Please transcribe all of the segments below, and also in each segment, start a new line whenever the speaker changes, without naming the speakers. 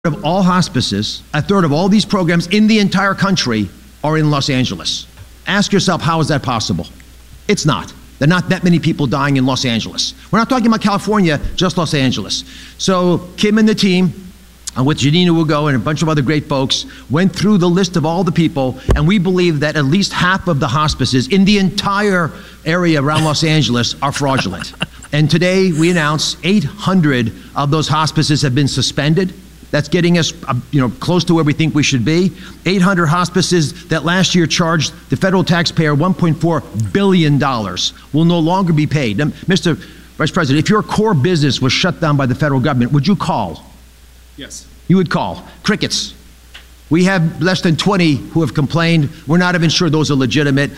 of all hospices, a third of all these programs in the entire country are in Los Angeles. Ask yourself, how is that possible? It's not. There are not that many people dying in Los Angeles. We're not talking about California, just Los Angeles. So Kim and the team, with Janina Ugo and a bunch of other great folks, went through the list of all the people, and we believe that at least half of the hospices in the entire area around Los Angeles are fraudulent. And today we announced 800 of those hospices have been suspended. That's getting us, close to where we think we should be. 800 hospices that last year charged the federal taxpayer $1.4 billion will no longer be paid. Now, Mr. Vice President, if your core business was shut down by the federal government, would you call?
Yes.
You would call. Crickets. We have less than 20 who have complained. We're not even sure those are legitimate.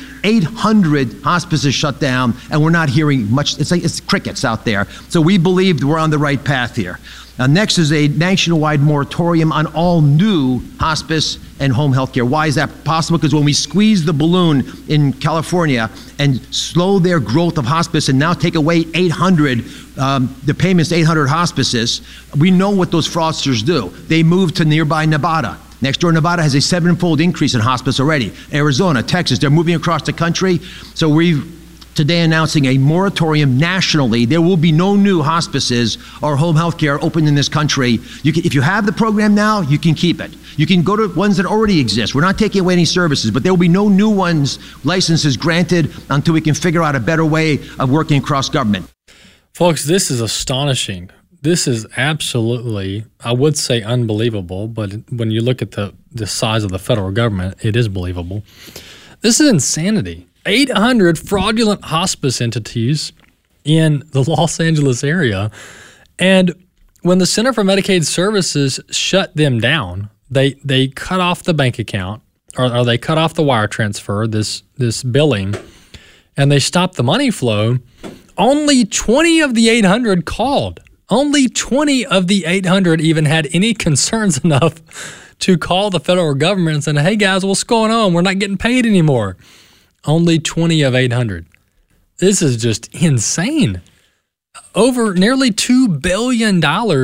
800 hospices shut down, and we're not hearing much. It's crickets out there. So we believe we're on the right path here. Next is a nationwide moratorium on all new hospice and home health care. Why is that possible? Because when we squeeze the balloon in California and slow their growth of hospice and now take away 800, the payments to 800 hospices, we know what those fraudsters do. They move to nearby Nevada. Next door, Nevada has a 7-fold increase in hospice already. Arizona, Texas, they're moving across the country. So we've today announcing a moratorium nationally. There will be no new hospices or home health care open in this country. If you have the program now, you can keep it. You can go to ones that already exist. We're not taking away any services, but there will be no new ones, licenses granted until we can figure out a better way of working across government.
Folks, this is astonishing. This is absolutely, I would say unbelievable, but when you look at the size of the federal government, it is believable. This is insanity. 800 fraudulent hospice entities in the Los Angeles area. And when the Center for Medicaid Services shut them down, they cut off the bank account, or they cut off the wire transfer, this billing, and they stopped the money flow. Only 20 of the 800 called. Only 20 of the 800 even had any concerns enough to call the federal government and say, hey guys, what's going on? We're not getting paid anymore. Only 20 of 800. This is just insane. Over nearly $2 billion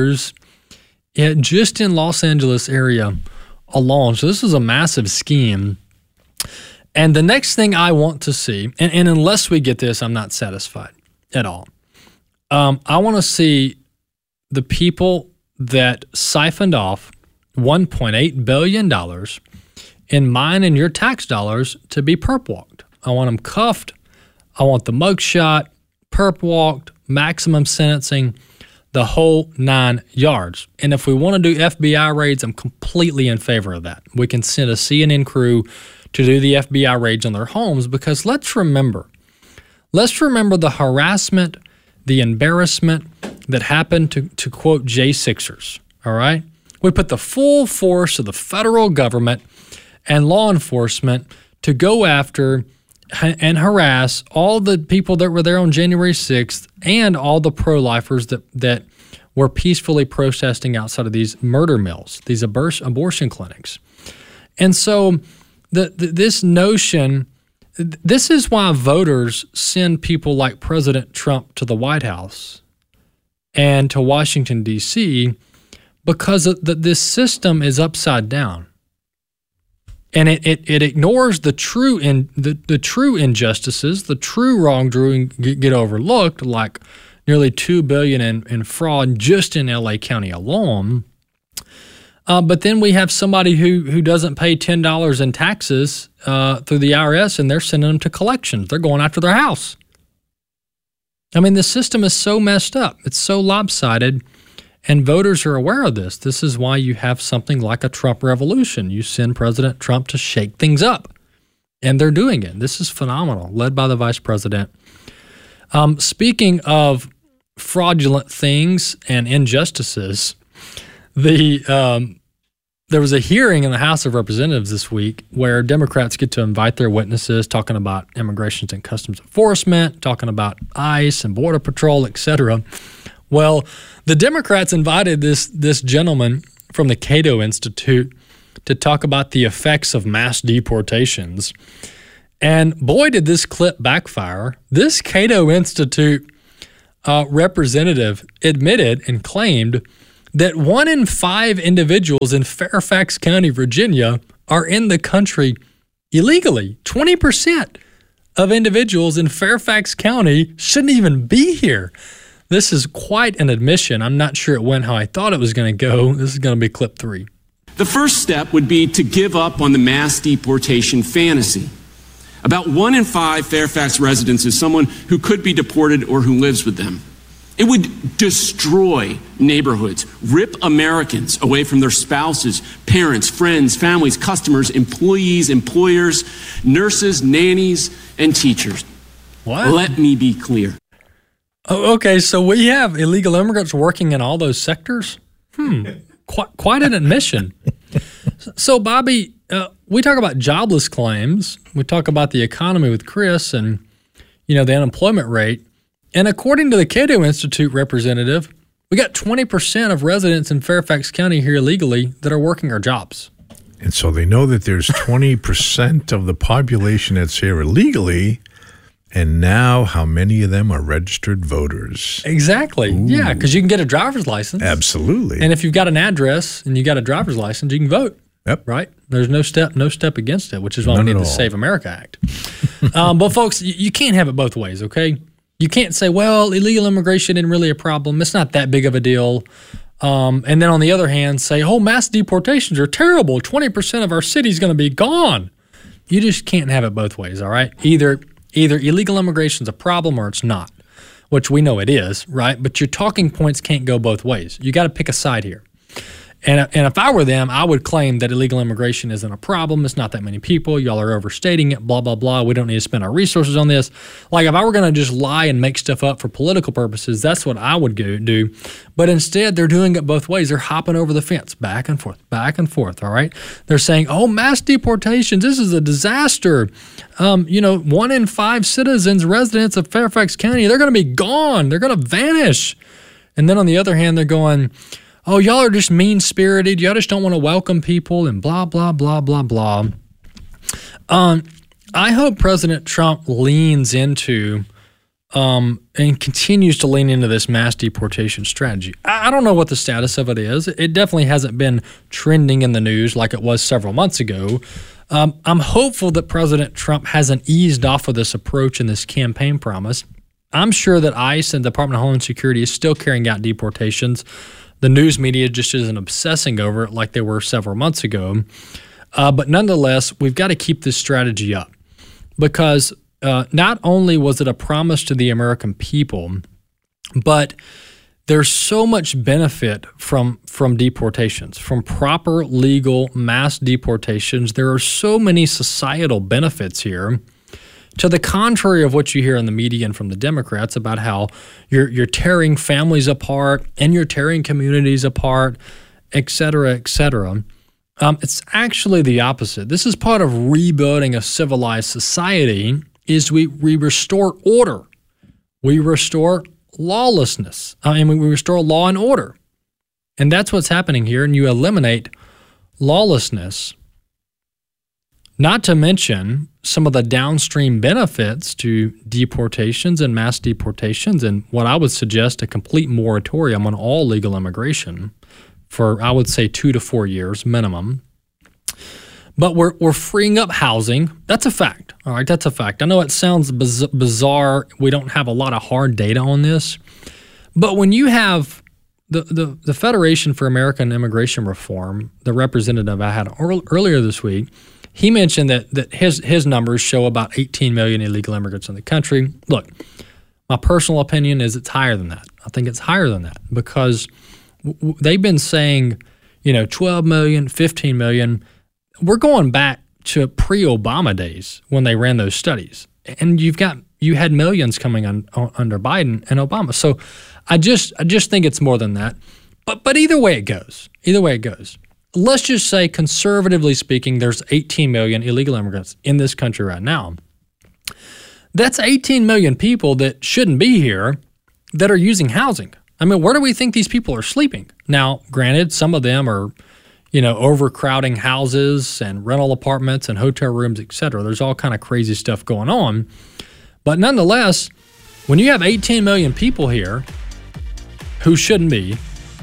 just in Los Angeles area alone. So this is a massive scheme. And the next thing I want to see, and unless we get this, I'm not satisfied at all. I want to see the people that siphoned off $1.8 billion in mine and your tax dollars to be perp walked. I want them cuffed. I want the mugshot, perp walked, maximum sentencing, the whole 9 yards. And if we want to do FBI raids, I'm completely in favor of that. We can send a CNN crew to do the FBI raids on their homes, because let's remember the harassment, the embarrassment that happened to quote J6ers, all right? We put the full force of the federal government and law enforcement to go after and harass all the people that were there on January 6th and all the pro-lifers that were peacefully protesting outside of these murder mills, these abortion clinics. And so this notion, this is why voters send people like President Trump to the White House and to Washington, D.C., because this system is upside down. And it ignores the true injustices, the true wrongdoing get overlooked, like nearly $2 billion in fraud just in LA County alone. But then we have somebody who doesn't pay $10 in taxes through the IRS, and they're sending them to collections. They're going after their house. I mean, the system is so messed up. It's so lopsided. And voters are aware of this. This is why you have something like a Trump revolution. You send President Trump to shake things up. And they're doing it. This is phenomenal, led by the vice president. Speaking of fraudulent things and injustices, there was a hearing in the House of Representatives this week where Democrats get to invite their witnesses, talking about Immigration and Customs Enforcement, talking about ICE and Border Patrol, etc. Well, the Democrats invited this gentleman from the Cato Institute to talk about the effects of mass deportations. And boy, did this clip backfire. This Cato Institute representative admitted and claimed that 1 in 5 individuals in Fairfax County, Virginia, are in the country illegally. 20% of individuals in Fairfax County shouldn't even be here. This is quite an admission. I'm not sure it went how I thought it was going to go. This is going to be clip 3.
The first step would be to give up on the mass deportation fantasy. About 1 in 5 Fairfax residents is someone who could be deported or who lives with them. It would destroy neighborhoods, rip Americans away from their spouses, parents, friends, families, customers, employees, employers, nurses, nannies, and teachers.
What?
Let me be clear.
Oh, okay, so we have illegal immigrants working in all those sectors? Quite an admission. So, Bobby, we talk about jobless claims. We talk about the economy with Chris and, the unemployment rate. And according to the Cato Institute representative, we got 20% of residents in Fairfax County here illegally that are working our jobs.
And so they know that there's 20% of the population that's here illegally. And now how many of them are registered voters?
Exactly. Ooh. Yeah, because you can get a driver's license.
Absolutely.
And if you've got an address and you got a driver's license, you can vote.
Yep.
Right? There's no step against it, which is why we need the Save America Act. But folks, you can't have it both ways, okay? You can't say, well, illegal immigration isn't really a problem. It's not that big of a deal. And then on the other hand, say, oh, mass deportations are terrible. 20% of our city's going to be gone. You just can't have it both ways, all right? Either illegal immigration is a problem or it's not, which we know it is, right? But your talking points can't go both ways. You got to pick a side here. And if I were them, I would claim that illegal immigration isn't a problem. It's not that many people. Y'all are overstating it, blah, blah, blah. We don't need to spend our resources on this. Like if I were going to just lie and make stuff up for political purposes, that's what I would do. But instead, they're doing it both ways. They're hopping over the fence, back and forth, all right? They're saying, oh, mass deportations, this is a disaster. 1 in 5 citizens, residents of Fairfax County, they're going to be gone. They're going to vanish. And then on the other hand, they're going, oh, y'all are just mean-spirited. Y'all just don't want to welcome people and blah, blah, blah, blah, blah. I hope President Trump leans into and continues to lean into this mass deportation strategy. I don't know what the status of it is. It definitely hasn't been trending in the news like it was several months ago. I'm hopeful that President Trump hasn't eased off of this approach and this campaign promise. I'm sure that ICE and the Department of Homeland Security is still carrying out deportations. The news media just isn't obsessing over it like they were several months ago. But nonetheless, we've got to keep this strategy up because not only was it a promise to the American people, but there's so much benefit from deportations, from proper legal mass deportations. There are so many societal benefits here. To the contrary of what you hear in the media and from the Democrats about how you're tearing families apart and you're tearing communities apart, et cetera, et cetera. It's actually the opposite. This is part of rebuilding a civilized society is we restore order. We restore lawlessness. We restore law and order. And that's what's happening here. And you eliminate lawlessness. Not to mention some of the downstream benefits to deportations and mass deportations and what I would suggest a complete moratorium on all legal immigration for, I would say, 2 to 4 years minimum. But we're freeing up housing. That's a fact. All right, that's a fact. I know it sounds bizarre. We don't have a lot of hard data on this. But when you have the Federation for American Immigration Reform, the representative I had earlier this week, he mentioned that his numbers show about 18 million illegal immigrants in the country. Look, my personal opinion is it's higher than that. I think it's higher than that because they've been saying, 12 million, 15 million. We're going back to pre-Obama days when they ran those studies. And you had millions coming under Biden and Obama. So I just think it's more than that. But either way it goes. Let's just say, conservatively speaking, there's 18 million illegal immigrants in this country right now. That's 18 million people that shouldn't be here that are using housing. I mean, where do we think these people are sleeping? Now, granted, some of them are, overcrowding houses and rental apartments and hotel rooms, et cetera. There's all kind of crazy stuff going on. But nonetheless, when you have 18 million people here who shouldn't be,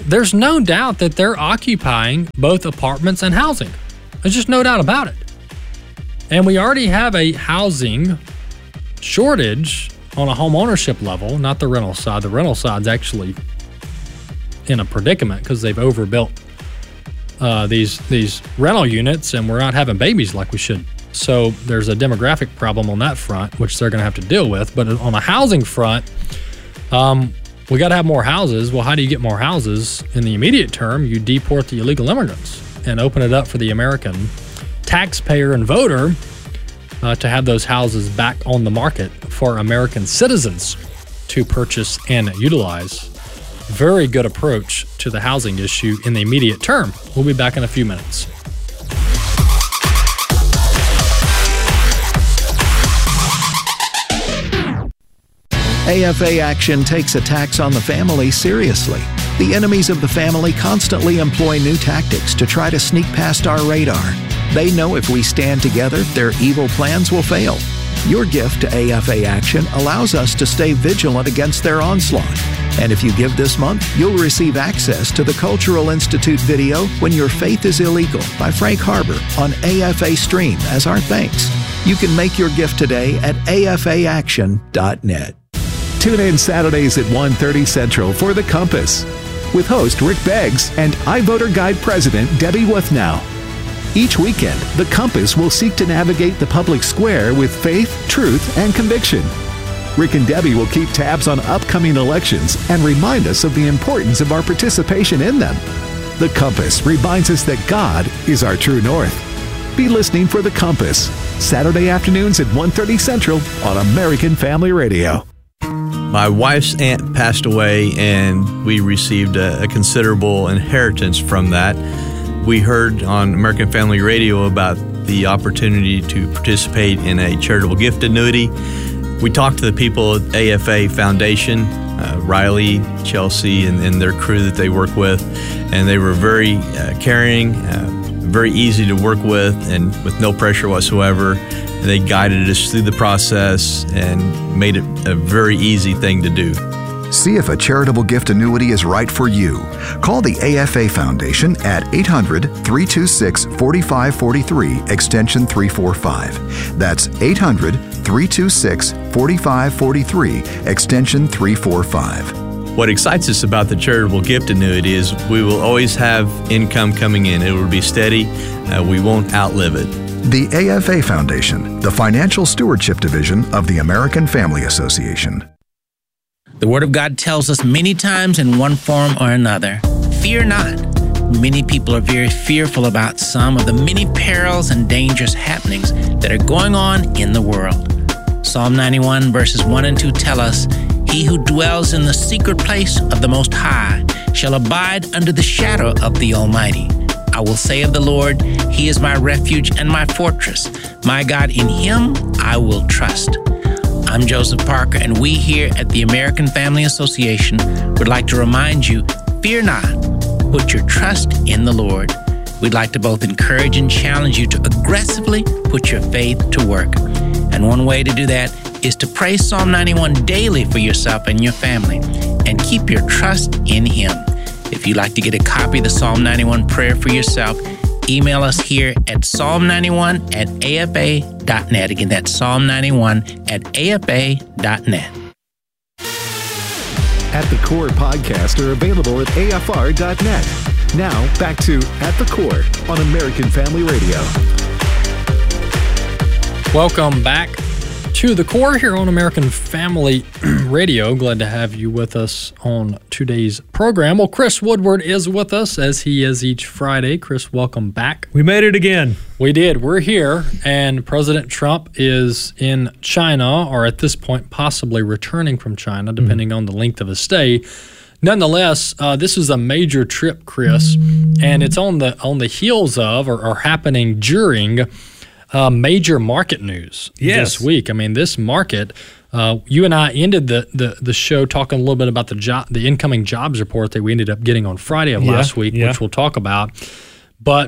there's no doubt that they're occupying both apartments and housing. There's just no doubt about it. And we already have a housing shortage on a home ownership level, not the rental side. The rental side's actually in a predicament because they've overbuilt these rental units, and we're not having babies like we should. So there's a demographic problem on that front, which they're going to have to deal with. But on the housing front, we got to have more houses. Well, how do you get more houses? In the immediate term, you deport the illegal immigrants and open it up for the American taxpayer and voter to have those houses back on the market for American citizens to purchase and utilize. Very good approach to the housing issue in the immediate term. We'll be back in a few minutes.
AFA Action takes attacks on the family seriously. The enemies of the family constantly employ new tactics to try to sneak past our radar. They know if we stand together, their evil plans will fail. Your gift to AFA Action allows us to stay vigilant against their onslaught. And if you give this month, you'll receive access to the Cultural Institute video When Your Faith is Illegal by Frank Harbor on AFA Stream as our thanks. You can make your gift today at afaaction.net.
Tune in Saturdays at 1:30 Central for The Compass with host Rick Beggs and iVoter Guide President Debbie Withnow. Each weekend, The Compass will seek to navigate the public square with faith, truth, and conviction. Rick and Debbie will keep tabs on upcoming elections and remind us of the importance of our participation in them. The Compass reminds us that God is our true north. Be listening for The Compass, Saturday afternoons at 1:30 Central on American Family Radio.
My wife's aunt passed away, and we received a considerable inheritance from that. We heard on American Family Radio about the opportunity to participate in a charitable gift annuity. We talked to the people at AFA Foundation, Riley, Chelsea, and their crew that they work with, and they were very caring, very easy to work with, and with no pressure whatsoever. They guided us through the process and made it a very easy thing to do.
See if a charitable gift annuity is right for you. Call the AFA Foundation at 800-326-4543, extension 345. That's 800-326-4543, extension 345.
What excites us about the charitable gift annuity is we will always have income coming in. It will be steady. We won't outlive it.
The AFA Foundation, the Financial Stewardship Division of the American Family Association.
The Word of God tells us many times in one form or another, fear not. Many people are very fearful about some of the many perils and dangerous happenings that are going on in the world. Psalm 91 verses 1 and 2 tell us, He who dwells in the secret place of the Most High shall abide under the shadow of the Almighty. I will say of the Lord, He is my refuge and my fortress. My God, in Him I will trust. I'm Joseph Parker, and we here at the American Family Association would like to remind you, fear not, put your trust in the Lord. We'd like to both encourage and challenge you to aggressively put your faith to work. And one way to do that is to pray Psalm 91 daily for yourself and your family, and keep your trust in Him. If you'd like to get a copy of the Psalm 91 prayer for yourself, email us here at psalm91@afa.net. Again, that's psalm91@afa.net.
At the Core podcasts are available at afr.net. Now, back to At the Core on American Family Radio.
Welcome back to The Core here on American Family Radio. Glad to have you with us on today's program. Well, Chris Woodward is with us, as he is each Friday. Chris, welcome back.
We made it again.
We did. We're here, and President Trump is in China, or at this point possibly returning from China, depending on the length of his stay. Nonetheless, this is a major trip, Chris, and it's on the heels of or happening during major market news this week. I mean, this market, you and I ended the show talking a little bit about the incoming jobs report that we ended up getting on Friday of last week, which we'll talk about. But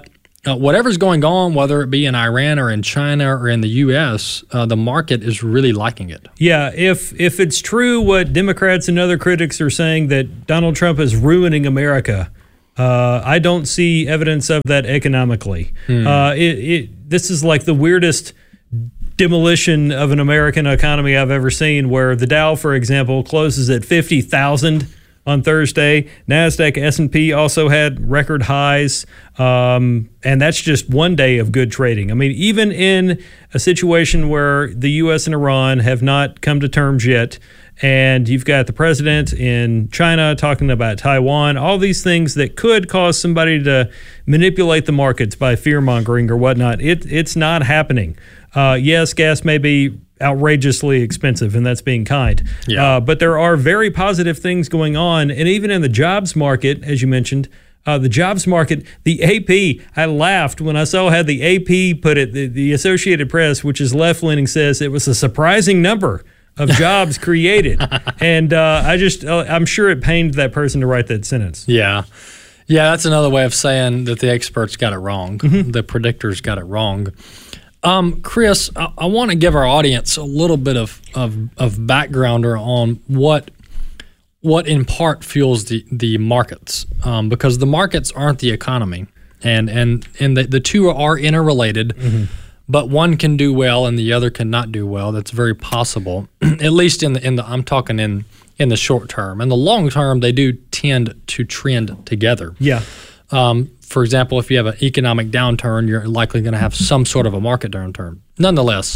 whatever's going on, whether it be in Iran or in China or in the U.S., the market is really liking it.
Yeah, if it's true what Democrats and other critics are saying that Donald Trump is ruining America, I don't see evidence of that economically. This is like the weirdest demolition of an American economy I've ever seen, where the Dow, for example, closes at 50,000 on Thursday. NASDAQ, S&P also had record highs, and that's just one day of good trading. I mean, even in a situation where the U.S. and Iran have not come to terms yet, and you've got the president in China talking about Taiwan, all these things that could cause somebody to manipulate the markets by fear-mongering or whatnot, it's not happening. Yes, gas may be outrageously expensive, and that's being kind.
Yeah.
But there are very positive things going on, and even in the jobs market, as you mentioned, the jobs market, the AP, I laughed when I saw how the AP put it. The Associated Press, which is left-leaning, says it was a surprising number of jobs created. And I'm sure it pained that person to write that sentence.
Yeah. Yeah, that's another way of saying that the experts got it wrong. The predictors got it wrong. Chris, I want to give our audience a little bit of backgrounder on what in part fuels the markets, because the markets aren't the economy, and the two are interrelated, but one can do well and the other cannot do well. That's very possible, at least in the I'm talking in the short term. In the long term, they do tend to trend together.
Yeah.
For example, if you have an economic downturn, you're likely going to have some sort of a market downturn. Nonetheless,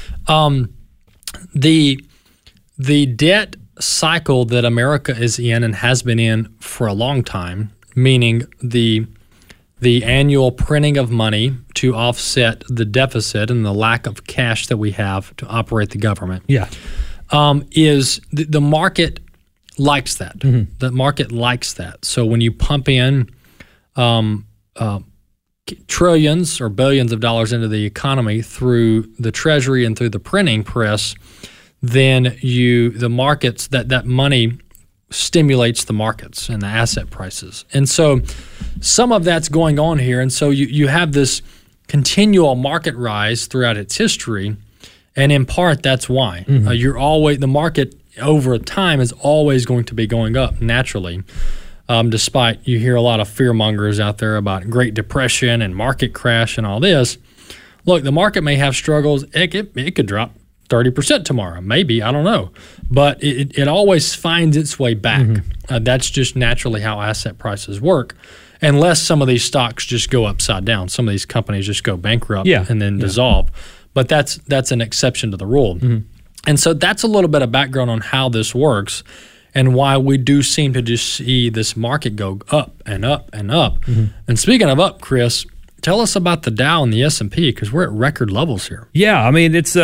the debt cycle that America is in and has been in for a long time, meaning the annual printing of money to offset the deficit and the lack of cash that we have to operate the government, is the market likes that. The market likes that. So when you pump in trillions or billions of dollars into the economy through the Treasury and through the printing press, then the markets, that money stimulates the markets and the asset prices. And so some of that's going on here. And so you have this continual market rise throughout its history. And in part, that's why. The market over time is always going to be going up naturally. Despite you hear a lot of fear mongers out there about Great Depression and market crash and all this. Look, the market may have struggles. It could drop 30% tomorrow, maybe, I don't know. But it always finds its way back. That's just naturally how asset prices work, unless some of these stocks just go upside down. Some of these companies just go bankrupt and then dissolve. But that's an exception to the rule. And so that's a little bit of background on how this works and why we do seem to just see this market go up and up and up. And speaking of up, Chris, tell us about the Dow and the S&P, because we're at record levels here.
Yeah, I mean, it's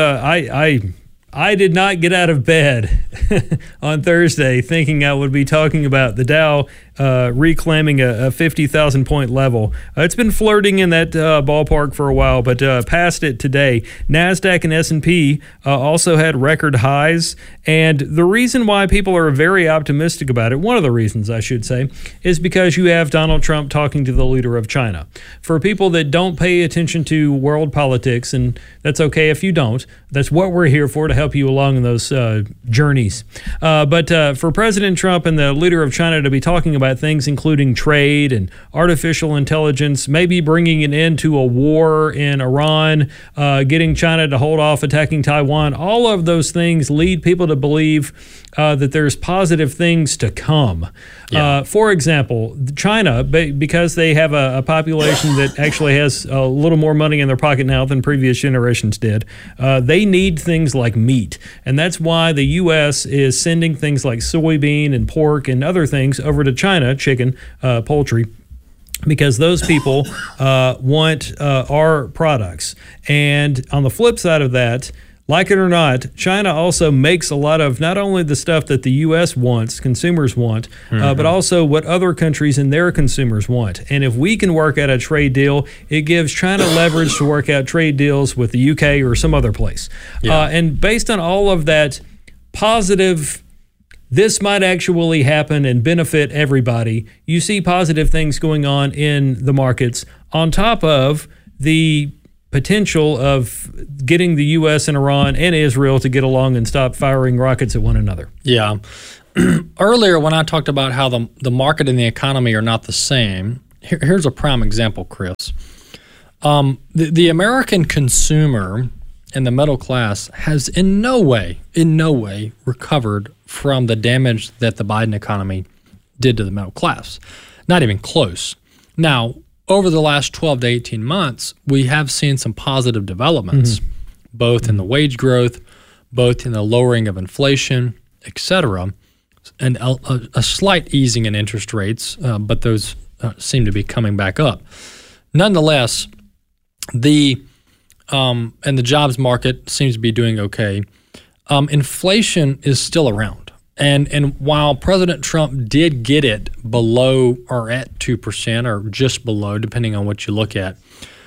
I did not get out of bed on Thursday thinking I would be talking about the Dow reclaiming a 50,000 point level. It's been flirting in that ballpark for a while, but passed it today. NASDAQ and S&P also had record highs, and the reason why people are very optimistic about it, one of the reasons I should say, is because you have Donald Trump talking to the leader of China. For people that don't pay attention to world politics, and that's okay if you don't, that's what we're here for, to help you along in those journeys. But for President Trump and the leader of China to be talking about things including trade and artificial intelligence, maybe bringing an end to a war in Iran, getting China to hold off attacking Taiwan, all of those things lead people to believe that there's positive things to come. For example, China, because they have a population that actually has a little more money in their pocket now than previous generations did, they need things like meat. And that's why the U.S. is sending things like soybean and pork and other things over to China, chicken, poultry, because those people want our products. And on the flip side of that, like it or not, China also makes a lot of not only the stuff that the U.S. wants, consumers want, but also what other countries and their consumers want. And if we can work out a trade deal, it gives China leverage to work out trade deals with the U.K. or some other place. And based on all of that positive this might actually happen and benefit everybody. You see positive things going on in the markets on top of the potential of getting the U.S. and Iran and Israel to get along and stop firing rockets at one another.
Yeah. Earlier, when I talked about how the market and the economy are not the same, here's a prime example, Chris. The American consumer and the middle class has in no way recovered from the damage that the Biden economy did to the middle class. Not even close. Now, over the last 12 to 18 months, we have seen some positive developments, both in the wage growth, both in the lowering of inflation, et cetera, and a slight easing in interest rates, but those seem to be coming back up. Nonetheless, the jobs market seems to be doing okay. Inflation is still around. And while President Trump did get it below or at 2% or just below, depending on what you look at,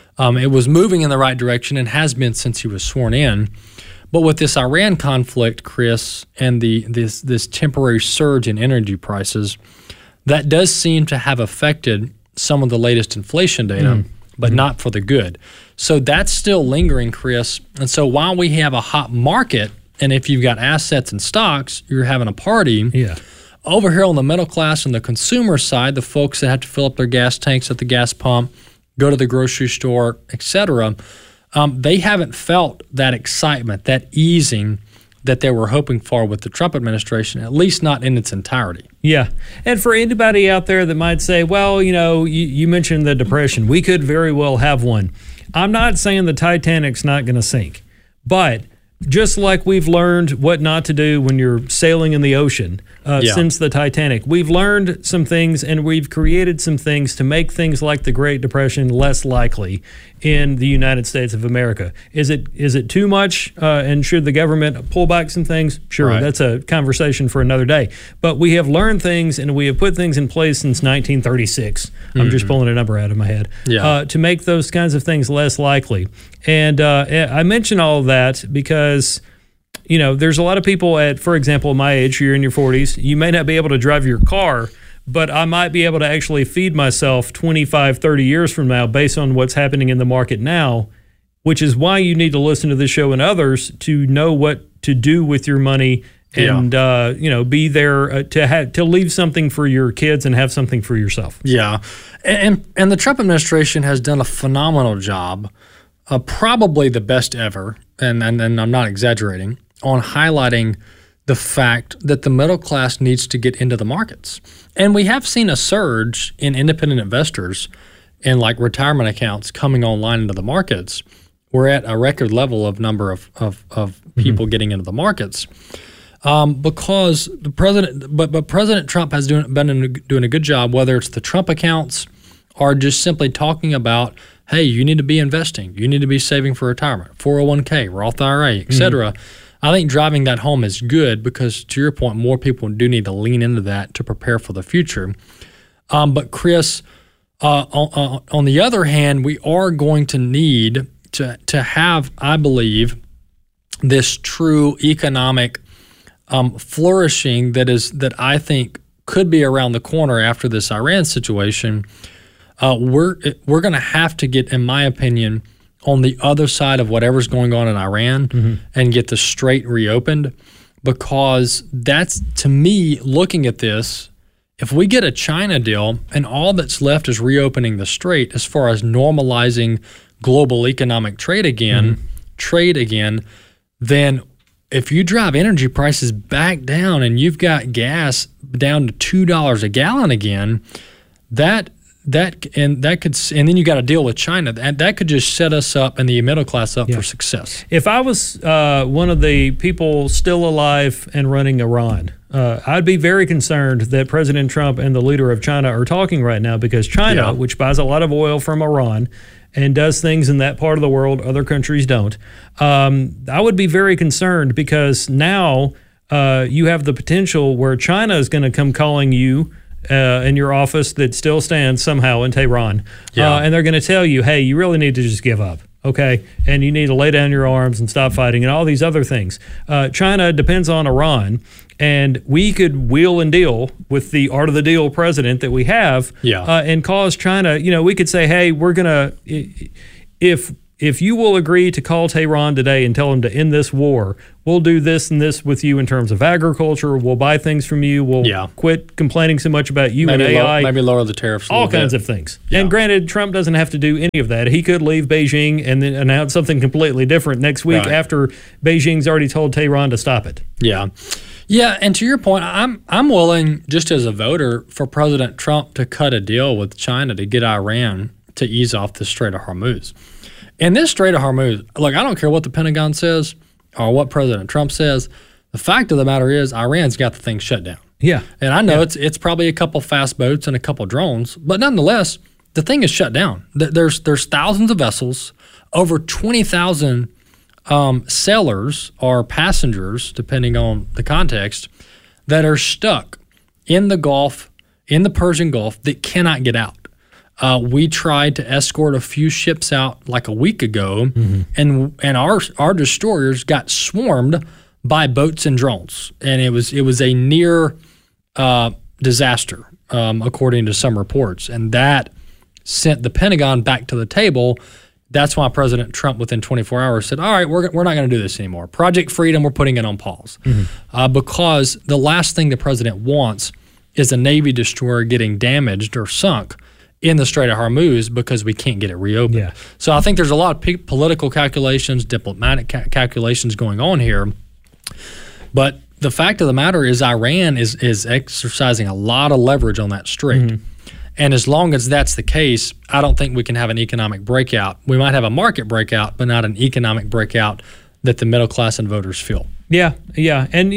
it was moving in the right direction and has been since he was sworn in. But with this Iran conflict, Chris, and this temporary surge in energy prices, that does seem to have affected some of the latest inflation data, but not for the good. So that's still lingering, Chris. And so while we have a hot market, and if you've got assets and stocks, you're having a party.
Yeah.
Over here on the middle class and the consumer side, the folks that have to fill up their gas tanks at the gas pump, go to the grocery store, et cetera, they haven't felt that excitement, that easing that they were hoping for with the Trump administration, at least not in its entirety.
Yeah. And for anybody out there that might say, well, you mentioned the Depression. We could very well have one. I'm not saying the Titanic's not going to sink, but just like we've learned what not to do when you're sailing in the ocean since the Titanic, we've learned some things and we've created some things to make things like the Great Depression less likely in the United States of America. Is it too much and should the government pull back some things? Sure, right. That's a conversation for another day. But we have learned things and we have put things in place since 1936. I'm just pulling a number out of my head. To make those kinds of things less likely. And I mention all of that because there's a lot of people for example, my age, you're in your 40s, you may not be able to drive your car, but I might be able to actually feed myself 25, 30 years from now based on what's happening in the market now, which is why you need to listen to this show and others to know what to do with your money and, be there to leave something for your kids and have something for yourself.
Yeah. And the Trump administration has done a phenomenal job, probably the best ever, and I'm not exaggerating, on highlighting the fact that the middle class needs to get into the markets. And we have seen a surge in independent investors and like retirement accounts coming online into the markets. We're at a record level of number of people getting into the markets because the president, but President Trump has been doing a good job, whether it's the Trump accounts or just simply talking about, hey, you need to be investing, you need to be saving for retirement, 401k, Roth IRA, et cetera. I think driving that home is good because, to your point, more people do need to lean into that to prepare for the future. But Chris, on the other hand, we are going to need to have, I believe, this true economic flourishing that I think could be around the corner after this Iran situation. We're going to have to get, in my opinion, on the other side of whatever's going on in Iran and get the Strait reopened, because that's, to me, looking at this, if we get a China deal and all that's left is reopening the Strait as far as normalizing global economic trade again, then if you drive energy prices back down and you've got gas down to $2 a gallon again, and then you got to deal with China. That could just set us up and the middle class up for success.
If I was one of the people still alive and running Iran, I'd be very concerned that President Trump and the leader of China are talking right now, because China, which buys a lot of oil from Iran and does things in that part of the world other countries don't, I would be very concerned, because now you have the potential where China is going to come calling you in your office that still stands somehow in Tehran. And they're going to tell you, hey, you really need to just give up. okay? And you need to lay down your arms and stop fighting and all these other things. China depends on Iran, and we could wheel and deal with the art of the deal president that we have and cause China, we could say, hey, we're going to, if you will agree to call Tehran today and tell them to end this war, we'll do this and this with you in terms of agriculture. We'll buy things from you. We'll quit complaining so much about you and AI.
Maybe lower the tariffs.
All kinds of things. Yeah. And granted, Trump doesn't have to do any of that. He could leave Beijing and then announce something completely different next week after Beijing's already told Tehran to stop it.
Yeah. Yeah, and to your point, I'm willing, just as a voter, for President Trump to cut a deal with China to get Iran to ease off the Strait of Hormuz. And this Strait of Hormuz, look, I don't care what the Pentagon says or what President Trump says. The fact of the matter is Iran's got the thing shut down.
Yeah.
And I know it's probably a couple fast boats and a couple drones, but nonetheless, the thing is shut down. There's thousands of vessels, over 20,000 sailors or passengers, depending on the context, that are stuck in the Gulf, in the Persian Gulf, that cannot get out. We tried to escort a few ships out like a week ago, and our destroyers got swarmed by boats and drones, and it was a near disaster, according to some reports, and that sent the Pentagon back to the table. That's why President Trump, within 24 hours, said, all right, we're not going to do this anymore. Project Freedom, we're putting it on pause. Because the last thing the president wants is a Navy destroyer getting damaged or sunk in the Strait of Hormuz because we can't get it reopened.
Yeah.
So I think there's a lot of political calculations, diplomatic calculations going on here. But the fact of the matter is Iran is exercising a lot of leverage on that strait. And as long as that's the case, I don't think we can have an economic breakout. We might have a market breakout, but not an economic breakout that the middle class and voters feel.
Yeah. And,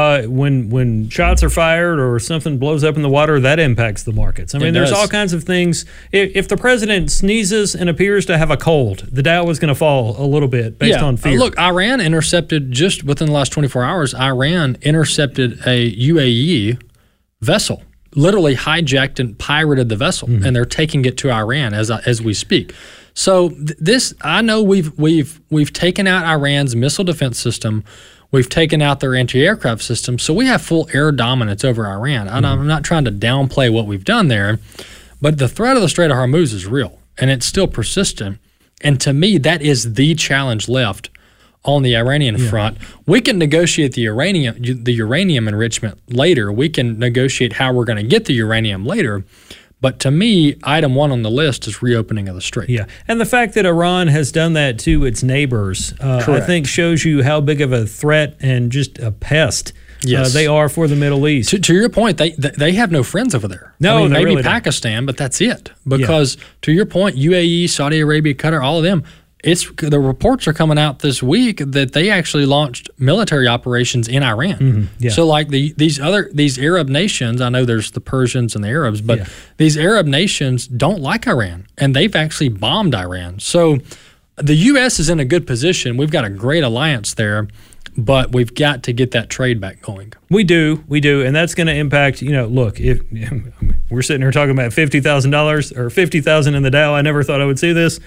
when shots are fired or something blows up in the water, that impacts the markets. I mean, there's all kinds of things. If the president sneezes and appears to have a cold, the Dow is going to fall a little bit based on fear.
Look, Iran intercepted, just within the last 24 hours, Iran intercepted a UAE vessel, literally hijacked and pirated the vessel, and they're taking it to Iran as we speak. So this, I know we've taken out Iran's missile defense system. We've taken out their anti-aircraft system, so we have full air dominance over Iran. I'm not trying to downplay what we've done there, but the threat of the Strait of Hormuz is real, and it's still persistent. And to me, that is the challenge left on the Iranian front. We can negotiate the uranium enrichment later. We can negotiate how we're going to get the uranium later. But to me, item one on the list is reopening of the strait.
Yeah, and the fact that Iran has done that to its neighbors, I think shows you how big of a threat and just a pest they are for the Middle East.
To your point, they have no friends over there.
No,
maybe
really
Pakistan, but that's it. Because to your point, UAE, Saudi Arabia, Qatar, all of them, the reports are coming out this week that they actually launched military operations in Iran. So like these Arab nations, I know there's the Persians and the Arabs, but these Arab nations don't like Iran, and they've actually bombed Iran. So the U.S. is in a good position. We've got a great alliance there, but we've got to get that trade back going.
We do, and that's going to impact. Look, if we're sitting here talking about $50,000 or $50,000 in the Dow, I never thought I would see this.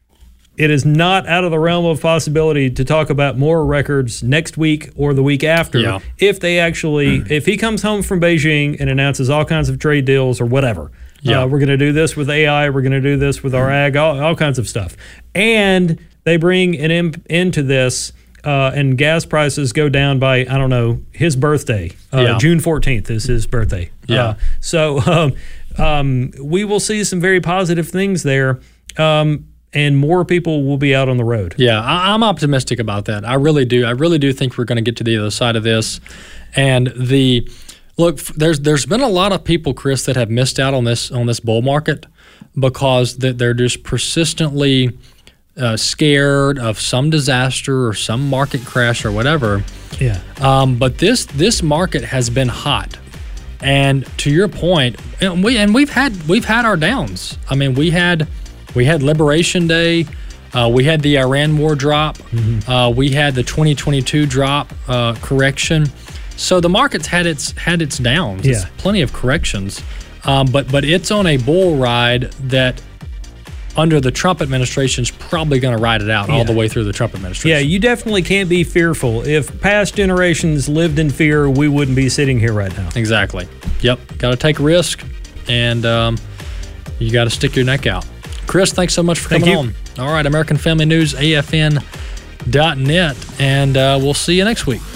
It is not out of the realm of possibility to talk about more records next week or the week after if they actually, if he comes home from Beijing and announces all kinds of trade deals or whatever. We're going to do this with AI. We're going to do this with our ag, all kinds of stuff. And they bring an end to this and gas prices go down by, I don't know, his birthday. June 14th is his birthday. So we will see some very positive things there. And more people will be out on the road.
Yeah, I'm optimistic about that. I really do. I really do think we're going to get to the other side of this. And there's been a lot of people, Chris, that have missed out on this bull market because they're just persistently scared of some disaster or some market crash or whatever.
Yeah.
But this market has been hot. And to your point, we've had our downs. I mean, we had Liberation Day. We had the Iran war drop. We had the 2022 drop correction. So the market's had its downs. It's plenty of corrections. But it's on a bull ride that under the Trump administration is probably going to ride it out all the way through the Trump administration.
Yeah, you definitely can't be fearful. If past generations lived in fear, we wouldn't be sitting here right now.
Exactly. Yep. Got to take a risk, and you got to stick your neck out. Chris, thanks so much for coming on. All right, American Family News, AFN.net, and we'll see you next week.